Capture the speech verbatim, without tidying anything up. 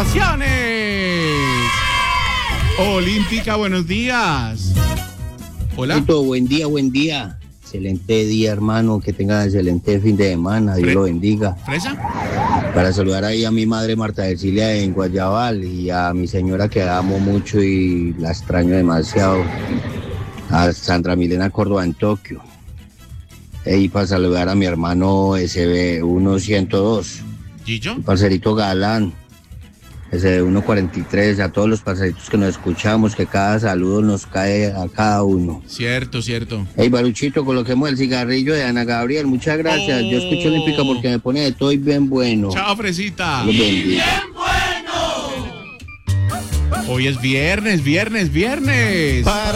felicitaciones. Olímpica, buenos días. Hola. Buen día, buen día. Excelente día, hermano. Que tenga excelente fin de semana. Dios Fre- lo bendiga. ¿Fresa? Para saludar ahí a mi madre Marta Cecilia en Guayabal y a mi señora que amo mucho y la extraño demasiado. A Sandra Milena Córdoba en Tokio. Y para saludar a mi hermano S B uno ciento dos. ¿Gillo? Parcerito Galán. S B uno cuarenta y tres. A todos los parceritos que nos escuchamos, que cada saludo nos cae a cada uno. Cierto, cierto. Hey, Baruchito, coloquemos el cigarrillo de Ana Gabriel. Muchas gracias. Oh. Yo escucho Olímpica porque me pone de todo y bien bueno. Chao, Fresita. Los bendiga. Hoy es viernes, viernes, viernes. Para